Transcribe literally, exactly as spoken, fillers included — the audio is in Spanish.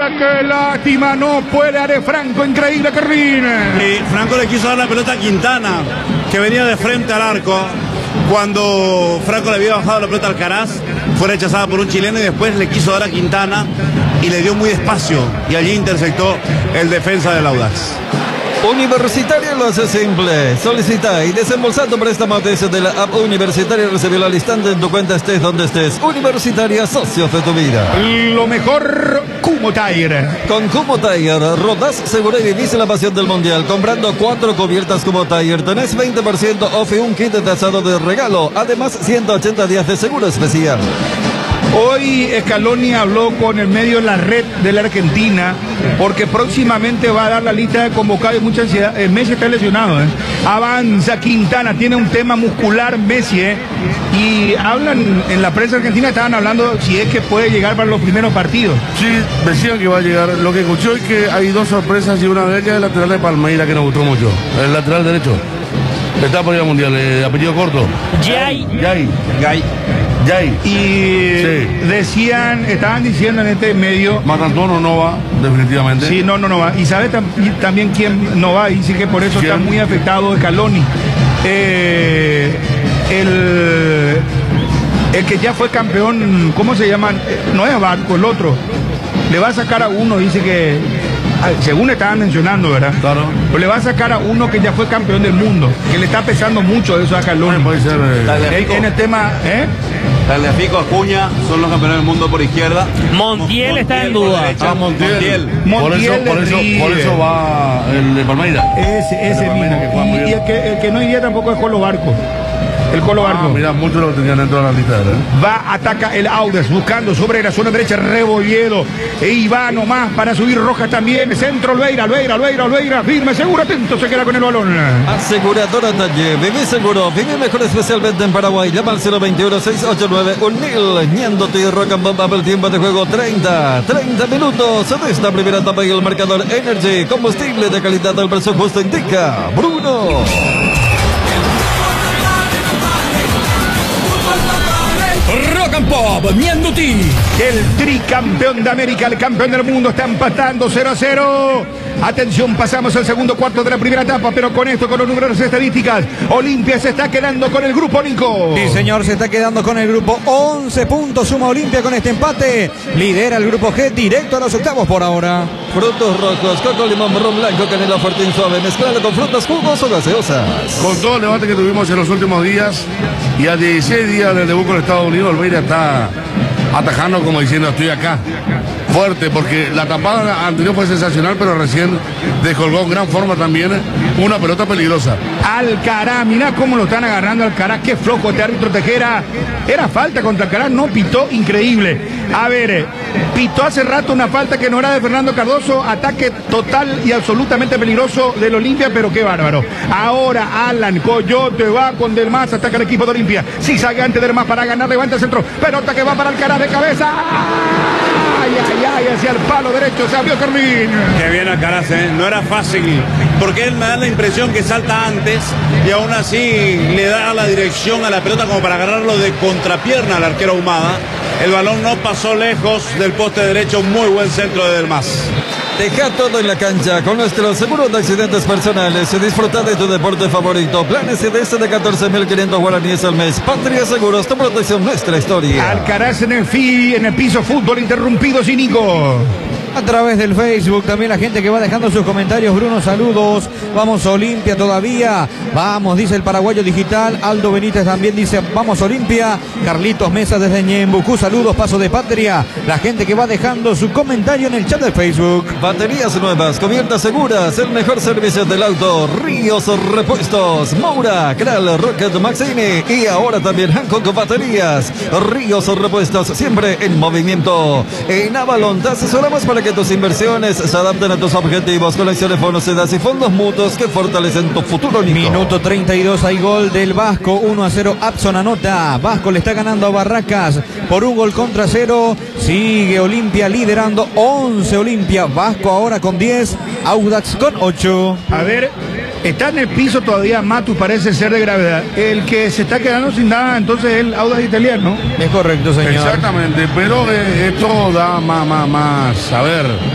qué lástima, no puede Are Franco, increíble Carrín. Y Franco le quiso dar la pelota a Quintana, que venía de frente al arco. Cuando Franco le había bajado la pelota al Alcaraz, fue rechazada por un chileno y después le quiso dar a Quintana y le dio muy despacio y allí interceptó el defensa del Audax. Universitaria lo hace simple. Solicita y desembolsa tu préstamo desde de la app Universitaria. Recibe al instante en tu cuenta, estés donde estés. Universitaria, socios de tu vida. Lo mejor, Kumo Tire. Con Kumo Tire, rodás seguro y vivís la pasión del mundial. Comprando cuatro cubiertas Kumo Tire, tenés veinte por ciento off y un kit de asado de regalo. Además, ciento ochenta días de seguro especial. Hoy Scaloni habló con el medio La Red de la Argentina porque próximamente va a dar la lista de convocados y mucha ansiedad. Eh, Messi está lesionado, ¿eh? Avanza Quintana, tiene un tema muscular Messi, ¿eh? Y hablan en la prensa argentina, estaban hablando si es que puede llegar para los primeros partidos. Sí, decían que va a llegar. Lo que escuchó es que hay dos sorpresas y una de ellas es el lateral de Palmeiras, que nos gustó mucho. El lateral derecho. Está por ir al mundial, eh, apellido corto. Jay. Jay. Gay. Jay. Y Sí. decían, estaban diciendo en este medio. Matantuono no va, definitivamente. Sí, no, no, no va. Y sabe tam y también quién no va, y sí que por eso ¿Quién? está muy afectado Scaloni. Eh, el, el que ya fue campeón, ¿cómo se llama? No es Barco, el otro. Le va a sacar a uno, dice que, según estaban mencionando, ¿verdad? Claro. Pero le va a sacar a uno que ya fue campeón del mundo, que le está pesando mucho eso a Scaloni. Puede ser. eh, En, en el tema, ¿eh? Tagliafico, Acuña son los campeones del mundo por izquierda. Montiel está en duda. derecha. Ah, Montiel. Por Montiel eso, por de eso, River. por eso va el de Palmeiras. Ese, ese La mismo. Palmeiras que juega muy Y, y bien. el, que, el que no iría tampoco es Colo Barco. El Colo Barco. Ah, mira, muchos lo tenían dentro de la lista, ¿eh? Va, ataca el Audax, buscando sobre la zona derecha, Rebolledo. Y va nomás para subir Rojas también. Centro, Olveira, Olveira, Olveira, Olveira. Firme, seguro, atento, se queda con el balón. Aseguradora Talle, viví seguro, viví mejor, especialmente en Paraguay. Llama al cero veintiuno, seiscientos ochenta y nueve, un mil. Ñándote y Rock and Bomb Up, el tiempo de juego treinta, treinta minutos de esta primera etapa y el marcador Energy, combustible de calidad al precio justo, indica Bruno. Rock and Pop, Ñanduti. El tricampeón de América, el campeón del mundo, está empatando cero a cero. Atención, pasamos al segundo cuarto de la primera etapa, pero con esto, con los números estadísticas, Olimpia se está quedando con el grupo, Nico. Sí, señor, se está quedando con el grupo. once puntos suma Olimpia con este empate. Lidera el grupo G, directo a los octavos por ahora. Frutos rojos, coco, limón, ron blanco, canela fuerte y suave, mezclado con frutas, jugos o gaseosas. Con todo el debate que tuvimos en los últimos días y a dieciséis días del debut con Estados Unidos, Olveira está atajando como diciendo estoy acá. Fuerte, porque la tapada anterior fue sensacional, pero recién descolgó en gran forma también una pelota peligrosa. Alcaraz, mirá cómo lo están agarrando Alcaraz, qué flojo este árbitro Tejera. Era falta contra Alcaraz, no pitó, increíble. A ver, pitó hace rato una falta que no era de Fernando Cardoso, ataque total y absolutamente peligroso del Olimpia, pero qué bárbaro. Ahora Alan Coyote va con Del Mas, ataca el equipo de Olimpia. Zigzagueante Del Mas para ganar, levanta el centro, pelota que va para Alcaraz de cabeza. Ay, ay, ay, hacia el palo derecho, se abrió Carmín. Que bien Alcaraz, ¿eh? No era fácil, porque él me da la impresión que salta antes y aún así le da la dirección a la pelota como para agarrarlo de contrapierna al arquero Ahumada. El balón no pasó lejos del poste derecho, muy buen centro de Del Mas. Deja todo en la cancha con nuestro seguro de accidentes personales y disfruta de tu deporte favorito. Planes y desde de catorce mil quinientos guaraníes al mes. Patria Seguros, tu protección, nuestra historia. Alcaraz en el fi, en el piso, fútbol interrumpido, sin Nico. A través del Facebook, también la gente que va dejando sus comentarios. Bruno, saludos. Vamos Olimpia todavía. Vamos, dice el paraguayo digital. Aldo Benítez también dice, vamos Olimpia. Carlitos Mesa desde Ñembucú, saludos, paso de patria. La gente que va dejando su comentario en el chat de Facebook. Baterías nuevas, cubiertas seguras, el mejor servicio del auto. Ríos Repuestos, Maura, Kral, Rocket, Maxini y ahora también Hancock Baterías. Ríos Repuestos, siempre en movimiento. En Avalon te asesoramos para que tus inversiones se adapten a tus objetivos. Colecciones, bonos, sedas y fondos mutuos que fortalecen tu futuro, Nico. Minuto treinta y dos, hay gol del Vasco, uno a cero, Abson anota. Vasco le está ganando a Barracas por un gol contra cero. Sigue Olimpia liderando, once Olimpia, Vasco ahora con diez, Audax con ocho. A ver, está en el piso todavía Matu, parece ser de gravedad. El que se está quedando sin nada, entonces es el Audax italiano. Es correcto, señor. Exactamente, pero eh, esto da más, más, más, a ver,